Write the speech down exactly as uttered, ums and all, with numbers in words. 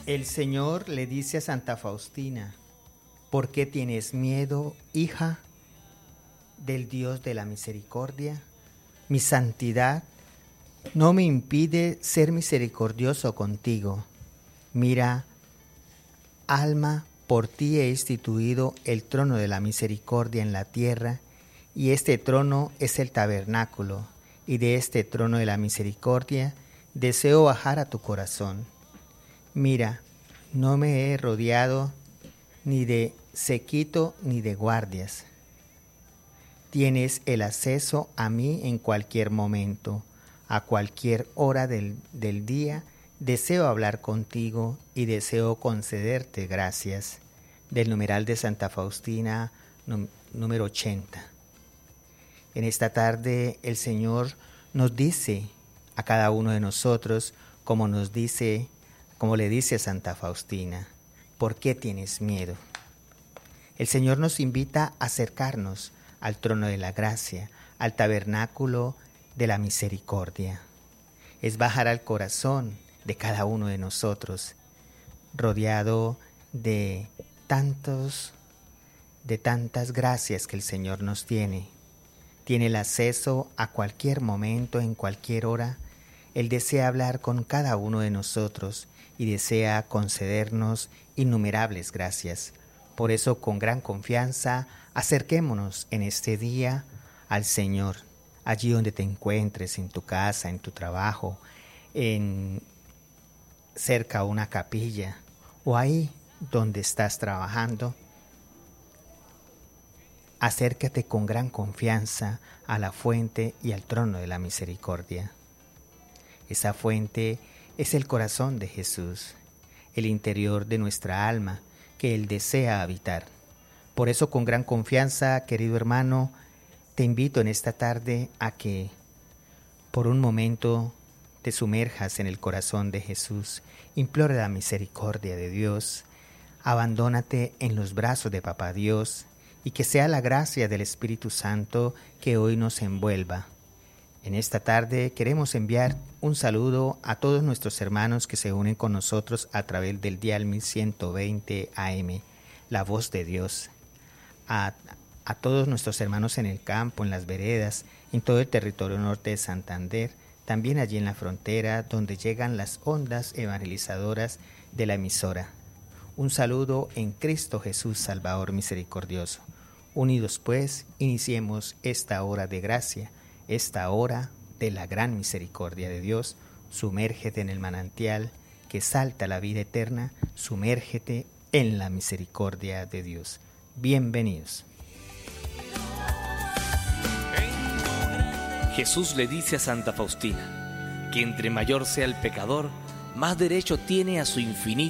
El Señor le dice a Santa Faustina: ¿por qué tienes miedo, hija del Dios de la misericordia? Mi santidad no me impide ser misericordioso contigo. Mira, alma, por ti he instituido el trono de la misericordia en la tierra, y este trono es el tabernáculo, y de este trono de la misericordia deseo bajar a tu corazón. Mira, no me he rodeado ni de séquito ni de guardias. Tienes el acceso a mí en cualquier momento, a cualquier hora del, del día. Deseo hablar contigo y deseo concederte gracias. Del numeral de Santa Faustina, número ochenta. En esta tarde el Señor nos dice a cada uno de nosotros, como nos dice, como le dice a Santa Faustina: ¿por qué tienes miedo? El Señor nos invita a acercarnos al trono de la gracia, al tabernáculo de la misericordia. Es bajar al corazón de cada uno de nosotros, rodeado de tantos, de tantas gracias que el Señor nos tiene. Tiene el acceso a cualquier momento, en cualquier hora. Él desea hablar con cada uno de nosotros y desea concedernos innumerables gracias. Por eso, con gran confianza, acerquémonos en este día al Señor, allí donde te encuentres, en tu casa, en tu trabajo, en cerca a una capilla o ahí donde estás trabajando. Acércate con gran confianza a la fuente y al trono de la misericordia. Esa fuente es el corazón de Jesús, el interior de nuestra alma que Él desea habitar. Por eso, con gran confianza, querido hermano, te invito en esta tarde a que por un momento te sumerjas en el corazón de Jesús, implora la misericordia de Dios, abandónate en los brazos de Papá Dios y que sea la gracia del Espíritu Santo que hoy nos envuelva. En esta tarde queremos enviar un saludo a todos nuestros hermanos que se unen con nosotros a través del dial mil ciento veinte A M, La Voz de Dios. A, a todos nuestros hermanos en el campo, en las veredas, en todo el territorio norte de Santander, también allí en la frontera donde llegan las ondas evangelizadoras de la emisora. Un saludo en Cristo Jesús, Salvador misericordioso. Unidos pues, iniciemos esta hora de gracia, esta hora de la gran misericordia de Dios. Sumérgete en el manantial que salta la vida eterna, sumérgete en la misericordia de Dios. Bienvenidos. Jesús le dice a Santa Faustina que entre mayor sea el pecador, más derecho tiene a su infinito